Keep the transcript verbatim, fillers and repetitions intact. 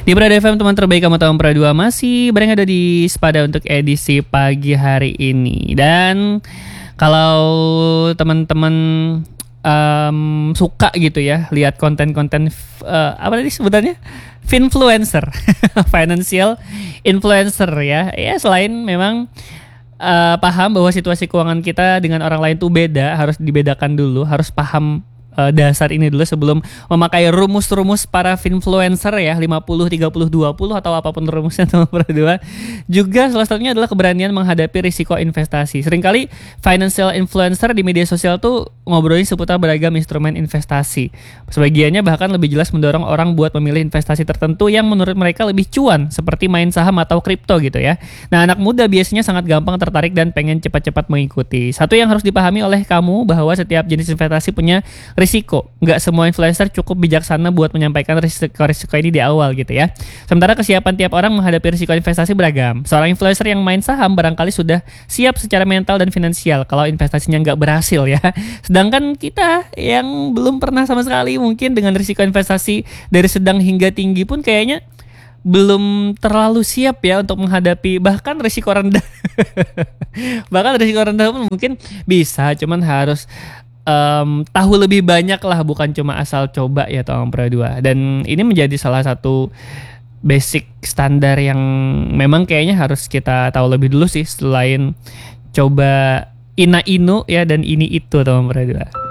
Di Prada F M, teman terbaik kamu tahun Prada dua masih berada di Sepada untuk edisi pagi hari ini. Dan kalau teman-teman um, suka gitu ya lihat konten-konten uh, apa tadi sebutannya? Finfluencer, financial influencer ya. Ya selain memang uh, paham bahwa situasi keuangan kita dengan orang lain tuh beda, harus dibedakan dulu, harus paham Uh, dasar ini dulu sebelum memakai rumus-rumus para influencer ya, lima puluh, tiga puluh, dua puluh atau apapun rumusnya teman berdua. Juga salah satunya adalah keberanian menghadapi risiko investasi. Seringkali financial influencer di media sosial tuh ngobrolin seputar beragam instrumen investasi. Sebagiannya bahkan lebih jelas mendorong orang buat memilih investasi tertentu yang menurut mereka lebih cuan, seperti main saham atau kripto gitu ya. Nah, anak muda biasanya sangat gampang tertarik dan pengen cepat-cepat mengikuti. Satu yang harus dipahami oleh kamu bahwa setiap jenis investasi punya risiko. Nggak semua influencer cukup bijaksana buat menyampaikan risiko-risiko ini di awal gitu ya. Sementara kesiapan tiap orang menghadapi risiko investasi beragam. Seorang influencer yang main saham barangkali sudah siap secara mental dan finansial kalau investasinya nggak berhasil ya. Sedangkan kita yang belum pernah sama sekali mungkin dengan risiko investasi dari sedang hingga tinggi pun kayaknya belum terlalu siap ya untuk menghadapi bahkan risiko rendah. Bahkan risiko rendah pun mungkin bisa, cuman harus Um, tahu lebih banyak lah, bukan cuma asal coba ya Tahun Pro dua. Dan ini menjadi salah satu basic standar yang memang kayaknya harus kita tahu lebih dulu sih, selain coba ina inu ya dan ini itu Tahun Pro dua.